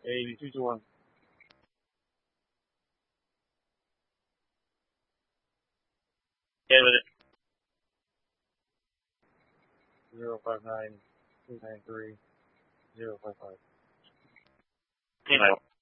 8221. Get with it. 059 293 055. Team Idle.